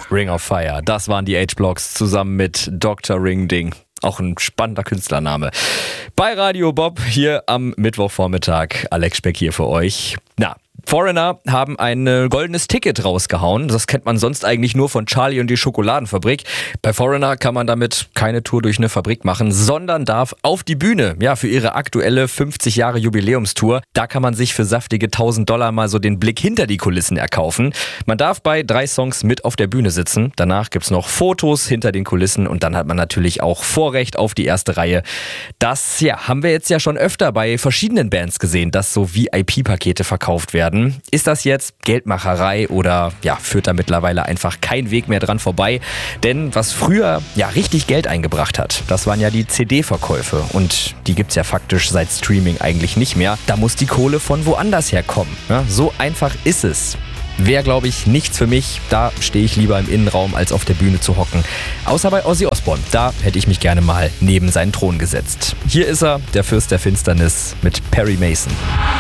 Ring of Fire, das waren die H-Blocks zusammen mit Dr. Ring Ding. Auch ein spannender Künstlername. Bei Radio Bob hier am Mittwochvormittag. Alex Speck hier für euch. Foreigner haben ein goldenes Ticket rausgehauen. Das kennt man sonst eigentlich nur von Charlie und die Schokoladenfabrik. Bei Foreigner kann man damit keine Tour durch eine Fabrik machen, sondern darf auf die Bühne, für ihre aktuelle 50 Jahre Jubiläumstour. Da kann man sich für saftige $1.000 mal so den Blick hinter die Kulissen erkaufen. Man darf bei 3 Songs mit auf der Bühne sitzen. Danach gibt's noch Fotos hinter den Kulissen und dann hat man natürlich auch Vorrecht auf die erste Reihe. Das haben wir jetzt ja schon öfter bei verschiedenen Bands gesehen, dass so VIP-Pakete verkauft werden. Ist das jetzt Geldmacherei oder führt da mittlerweile einfach kein Weg mehr dran vorbei? Denn was früher richtig Geld eingebracht hat, das waren ja die CD-Verkäufe und die gibt's ja faktisch seit Streaming eigentlich nicht mehr. Da muss die Kohle von woanders herkommen. Ja, so einfach ist es. Wäre, glaube ich, nichts für mich. Da stehe ich lieber im Innenraum, als auf der Bühne zu hocken. Außer bei Ozzy Osbourne. Da hätte ich mich gerne mal neben seinen Thron gesetzt. Hier ist er, der Fürst der Finsternis mit Perry Mason.